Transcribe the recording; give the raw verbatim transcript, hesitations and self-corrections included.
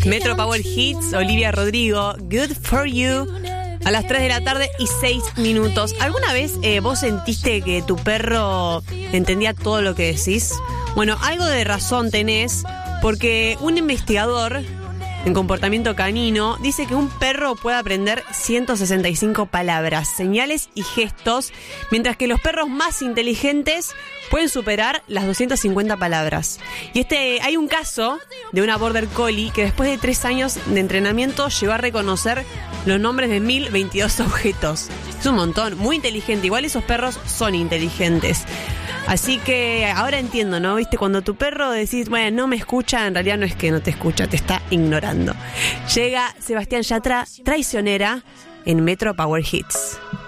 Metro Power Hits, Olivia Rodrigo, Good For You. A las tres de la tarde y seis minutos. ¿Alguna vez eh, vos sentiste que tu perro entendía todo lo que decís? Bueno, algo de razón tenés, porque un investigador en comportamiento canino dice que un perro puede aprender ciento sesenta y cinco palabras, señales y gestos, mientras que los perros más inteligentes pueden superar las doscientas cincuenta palabras. Y este hay un caso de una Border Collie que después de tres años de entrenamiento llegó a reconocer los nombres de mil veintidós objetos. Es un montón, muy inteligente. Igual esos perros son inteligentes. Así que ahora entiendo, ¿no? ¿Viste? Cuando tu perro decís, bueno, no me escucha, en realidad no es que no te escucha, te está ignorando. Llega Sebastián Yatra, Traicionera, en Metro Power Hits.